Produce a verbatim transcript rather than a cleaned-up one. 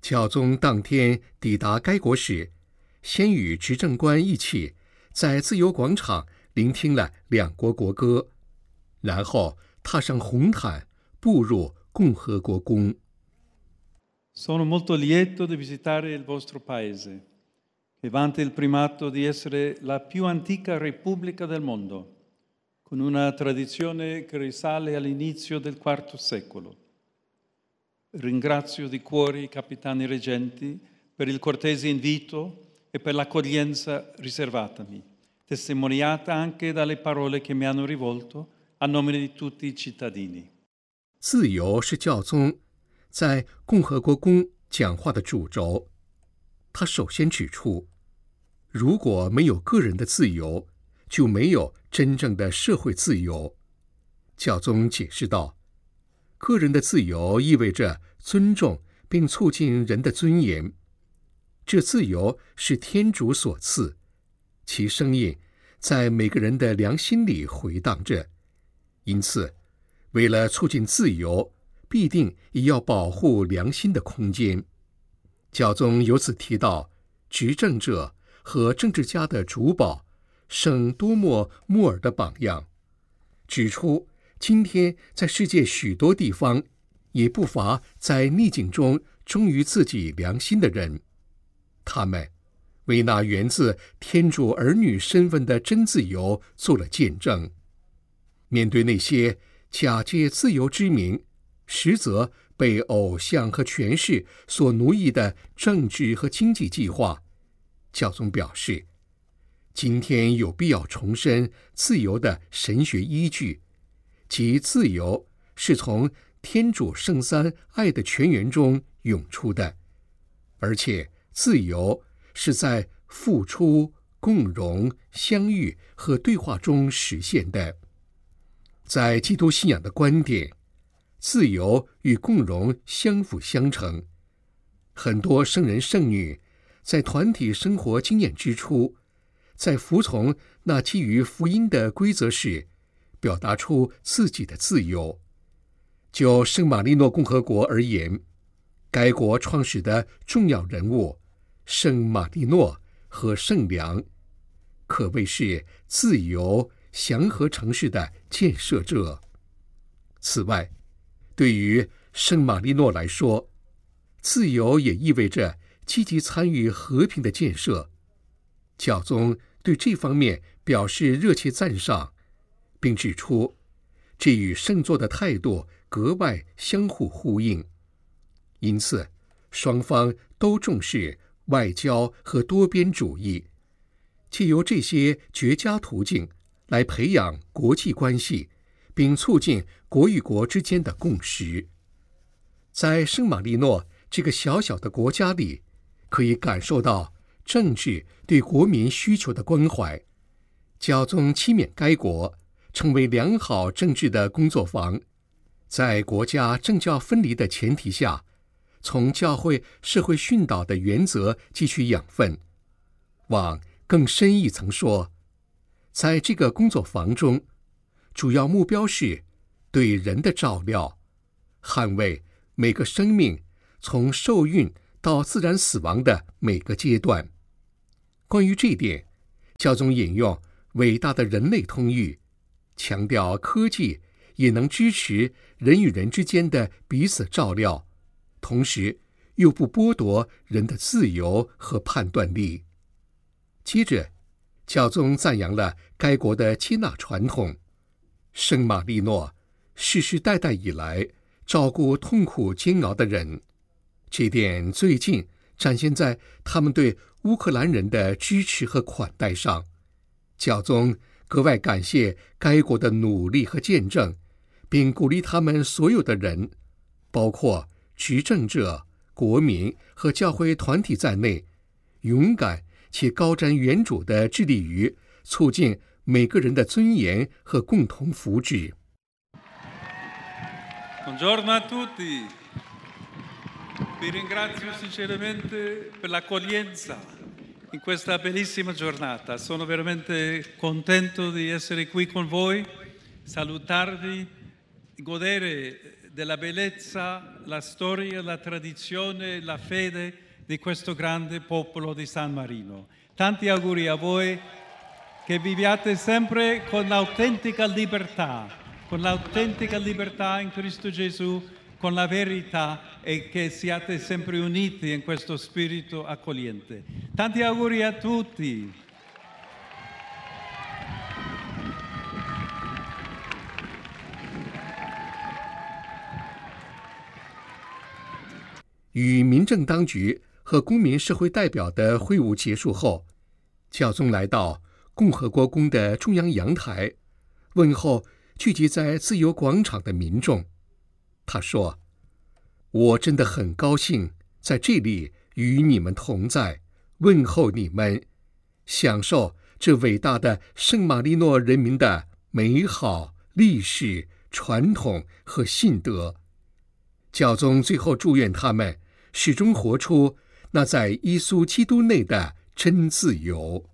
教宗当天抵达该国时，先与执政官一起在自由广场聆听了两国国歌，然后踏上红毯步入共和国宫。 Sono molto lieto di visitare il vostro paese, che vanta il primato di essere la più antica repubblica del mondo, con una tradizione che risale all'inizio del quarto secolo. Ringrazio di cuore i capitani reggenti per il cortese invito e per l'accoglienza riservatami, testimoniata anche dalle parole che mi hanno rivolto a nome di tutti i cittadini. 自由是教宗在共和国宫讲话的主轴。他首先指出，如果没有个人的自由，就没有真正的社会自由。教宗解释道，个人的自由意味着尊重并促进人的尊严，这自由是天主所赐，其声音在每个人的良心里回荡着。因此，为了促进自由，必定也要保护良心的空间。教宗由此提到执政者和政治家的主保圣多默莫尔的榜样，指出今天在世界许多地方也不乏在逆境中忠于自己良心的人，他们为那源自天主儿女身份的真自由做了见证。面对那些假借自由之名，实则被偶像和权势所奴役的政治和经济计划，教宗表示，今天有必要重申自由的神学依据，即自由是从天主圣三爱的泉源中涌出的，而且自由是在付出、共荣、相遇和对话中实现的。在基督信仰的观点，自由与共荣相辅相成。很多圣人圣女在团体生活经验之初，在服从那基于福音的规则时，表达出自己的自由。就圣马力诺共和国而言，该国创始的重要人物圣马力诺和圣良，可谓是自由祥和城市的建设者。此外，对于圣马力诺来说，自由也意味着积极参与和平的建设。教宗对这方面表示热切赞赏，并指出，这与圣座的态度格外相互呼应。因此，双方都重视外交和多边主义，借由这些绝佳途径来培养国际关系，并促进国与国之间的共识。在圣马力诺这个小小的国家里，可以感受到政治对国民需求的关怀。教宗期勉该国成为良好政治的工作坊，在国家政教分离的前提下，从教会社会训导的原则汲取养分。往更深一层说，在这个工作坊中，主要目标是对人的照料，捍卫每个生命从受孕到自然死亡的每个阶段。关于这点，教宗引用伟大的人类通谕，强调科技也能支持人与人之间的彼此照料，同时又不剥夺人的自由和判断力。接着，教宗赞扬了该国的接纳传统。圣马力诺世世代代以来照顾痛苦煎熬的人，这点最近展现在他们对乌克兰人的支持和款待上。教宗格外感谢该国的努力和见证，并鼓励他们所有的人，包括执政者、国民和教会团体在内，勇敢且高瞻远瞩地致力于促进每个人的尊严和共同福祉。 Buongiorno a tutti. Vi ringrazio sinceramente per l'accoglienza in questa bellissima giornata. Sono veramente contento di essere qui con voi, salutarvi, godere della bellezza, la storia, la tradizione, la fede di questo grande popolo di San Marino. Tanti auguri a voi, che viviate sempre con l'autentica libertà, con l'autentica libertà in Cristo Gesù, con la verità, e che siate sempre uniti in questo spirito accogliente. Tanti auguri a tutti. 与民政当局和公民社会代表的会晤结束后，教宗来到共和国宫的中央阳台，问候聚集在自由广场的民众。他说：“我真的很高兴在这里与你们同在，问候你们，享受这伟大的圣马力诺人民的美好历史、传统和信德。”教宗最后祝愿他们始终活出那在耶稣基督内的真自由。